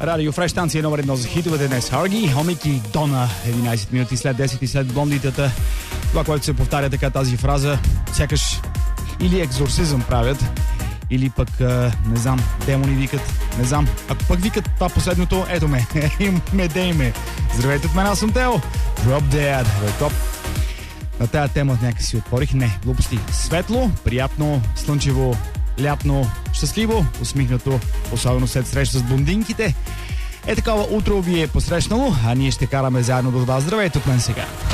Радио Фреш, станция номер 1 за хитовете днес. Харги, Хомик и Дона. 11 минути след 10 и след блондитата. Това, което се повтаря така тази фраза, сякаш или екзорсизъм правят, или пък, не знам, демони викат, не знам. Ако пък викат това последното, ето ме, медей ме. Здравейте от мен, аз съм Тео. Drop Dead, топ. На тая тема някак си отворих. Не, глупости. Светло, приятно, слънчево, лятно, щастливо, усмихнато, особено след среща с блондинките. Такова утро ви е посрещнало, а ние ще караме заедно до вас. Здравейте от мен сега.